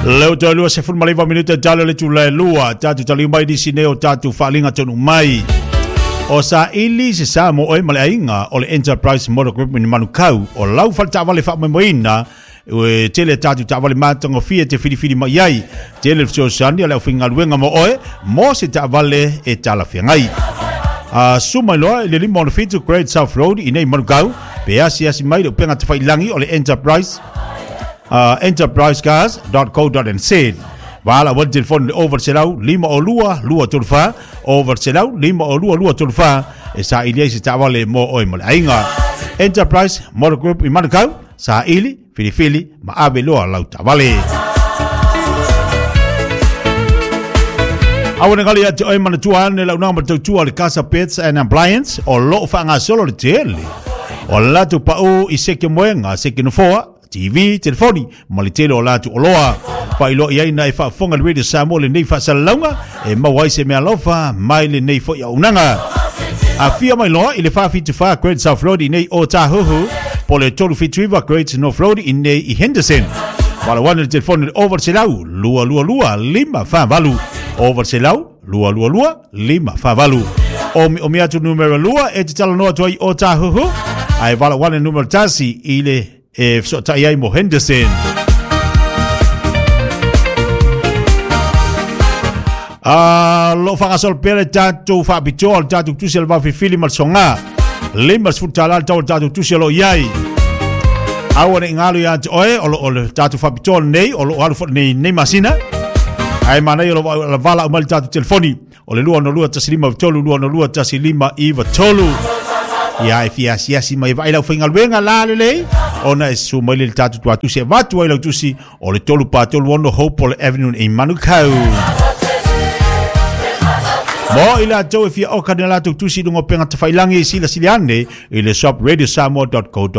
Leo to lua se fun maliva minuta jalo le tula lua tatu tali mai di sineo tatu falinga tonu mai. O sa ili se sa mo oi malainga o le Enterprise Motor Group ni manukau o lau falta vale fa moina e tele tatu ta vale matongo fia te fili mai ai tele so sandi le finga luenga mo oi mo se ta vale e tala fiangai. Suma loa le limo on fit to Great South Road in nei manukau pe asi mai le penga te failangi o le Enterprise enterprisecars.co.nz. Wala wad telefon over selau lima o lua tulfa over selau lima o lua tulfa e sa ili se tawale mo oi mo ainga Enterprise Motor Group i manukau sa ili fili ma ave loa lau tawale. Awana ngali atu oi mana tuane lau namba tautua le Casa Pets and Appliance o lo fanga solo le tele o latu pau i seke moenga seke nofoa TV, telefoni, malitele o latu oloa. Pailo iai na e whaafonga le radio Samoa le nei whaasalaunga e mawai se mea lofa mai le nei fo ia unanga. A fia mai loa i le whaafitu wha Great South Road i nei o Tahuhu po le tolu fituiva Great North Road i nei i Henderson. Wala wana le telefoni over selau lua lima whaavalu. Over selau lua lima whaavalu. O mi atu numero lua e te tala noa tuai o Tahuhu ai wala wana numero tasi i le e so tai ai mo Henderson. Lo fanga sol pere tatu fa bitol tatu tusel va fi fili mal songa limas futala tatu tusel o yai awone ngalo ya oe o tatu fa bitol nei o alu fo nei masina ai mana yo la vala mal tatu telefoni o le lua tasilima tolu lua tasilima iva tolu ya fia si mai vai la finga luenga la le ona e su mai le tatu tu se vatu ai la tusi o le tolu pa tolu ono Hopewell Avenue in Manukau. Mo ila tau e fia oka nela tu tusi dungo penga te whailangi sila siliane i le shop radiosamoa.co.nz.